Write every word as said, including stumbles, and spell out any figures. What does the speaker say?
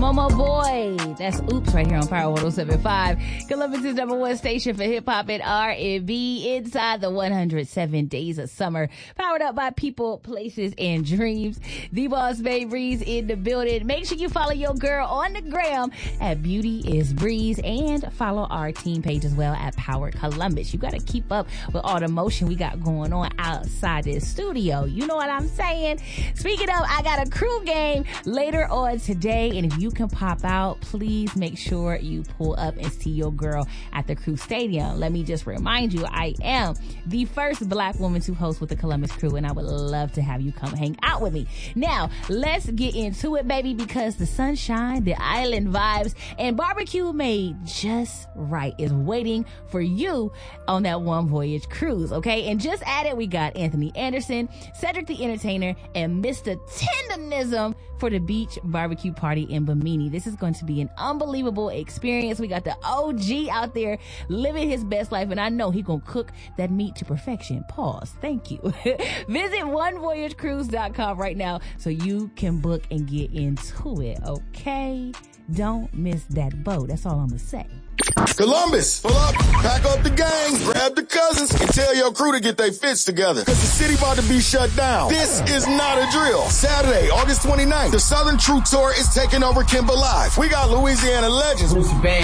Momo Boy. That's Oops right here on Power one oh seven point five. Columbus' number one station for hip-hop and R and B inside the one hundred seven days of summer. Powered up by people, places, and dreams. The Boss Babe Breeze in the building. Make sure you follow your girl on the gram at Beauty is Breeze and follow our team page as well at Power Columbus. You got to keep up with all the motion we got going on outside this studio. You know what I'm saying? Speaking of, I got a crew game later on today, and if you can pop out, please make sure you pull up and see your girl at the Crew Stadium. Let me just remind you, I am the first black woman to host with the Columbus Crew, and I would love to have you come hang out with me. Now, let's get into it, baby, because the sunshine, the island vibes, and barbecue made just right is waiting for you on that One Voyage cruise, okay? And just added, we got Anthony Anderson, Cedric the Entertainer, and Mister Tenderism for the beach barbecue party in Bimini. This is going to be an unbelievable experience. We got the O G out there living his best life, and I know he gonna cook that meat to perfection. Pause. Thank you. Visit one voyage cruise dot com right now so you can book and get into it, okay? Don't miss that boat. That's all I'm gonna say. Columbus, pull up, pack up the gang, grab the cousins, and tell your crew to get their fits together. Cause the city about to be shut down. This is not a drill. Saturday, August twenty-ninth, the Southern True Tour is taking over Kimber Live. We got Louisiana legends. Bruce Band.